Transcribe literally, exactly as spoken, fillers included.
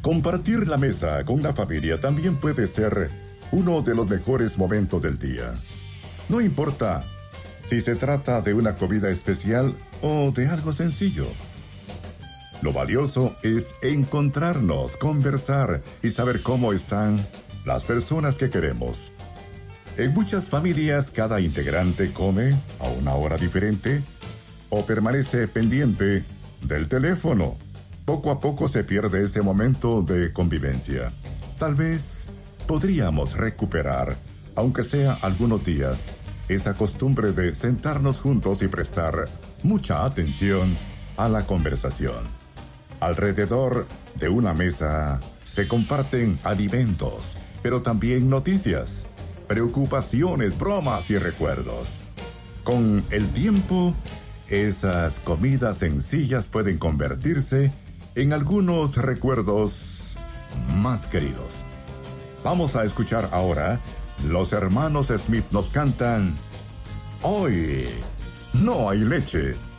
Compartir la mesa con la familia también puede ser uno de los mejores momentos del día. No importa si se trata de una comida especial o de algo sencillo. Lo valioso es encontrarnos, conversar y saber cómo están las personas que queremos. En muchas familias, cada integrante come a una hora diferente o permanece pendiente del teléfono. Poco a poco se pierde ese momento de convivencia. Tal vez podríamos recuperar, aunque sea algunos días, esa costumbre de sentarnos juntos y prestar mucha atención a la conversación. Alrededor de una mesa se comparten alimentos, pero también noticias, preocupaciones, bromas y recuerdos. Con el tiempo, esas comidas sencillas pueden convertirse en algunos recuerdos más queridos. Vamos a escuchar ahora, los hermanos Smith nos cantan Hoy no hay leche.